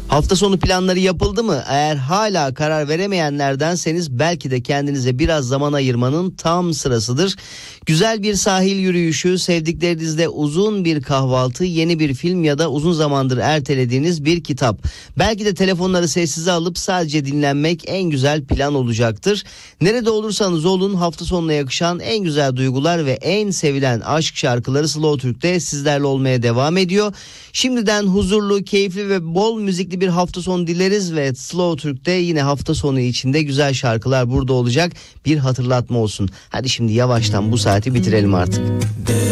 Hafta sonu planları yapıldı mı? Eğer hala karar veremeyenlerdenseniz belki de kendinize biraz zaman ayırmanın tam sırasıdır. Güzel bir sahil yürüyüşü, sevdiklerinizle uzun bir kahvaltı, yeni bir film ya da uzun zamandır ertelediğiniz bir kitap. Belki de telefonları sessize alıp sadece dinlenmek en güzel plan olacaktır. Nerede olursanız olun hafta sonuna yakışan en güzel duygular ve en sevilen aşk şarkıları Slow Türk'te sizlerle olmaya devam ediyor. Şimdiden huzurlu, keyifli ve bol müzikli bir hafta sonu dileriz ve Slow Türk'te yine hafta sonu içinde güzel şarkılar burada olacak. Bir hatırlatma olsun. Hadi şimdi yavaştan bu saati bitirelim artık.